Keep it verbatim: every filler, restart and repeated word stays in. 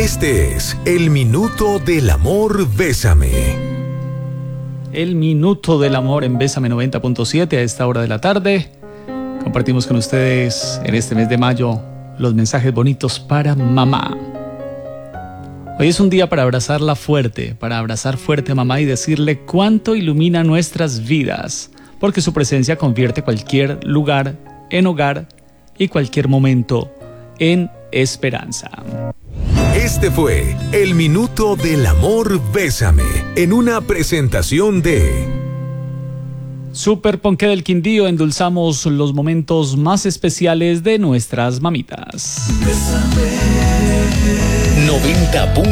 Este es El Minuto del Amor, Bésame. El Minuto del Amor en Bésame noventa punto siete a esta hora de la tarde. Compartimos con ustedes en este mes de mayo los mensajes bonitos para mamá. Hoy es un día para abrazarla fuerte, para abrazar fuerte a mamá y decirle cuánto ilumina nuestras vidas, porque su presencia convierte cualquier lugar en hogar y cualquier momento en esperanza. Este fue El Minuto del Amor, Bésame, en una presentación de Super Ponqué del Quindío. Endulzamos los momentos más especiales de nuestras mamitas. noventa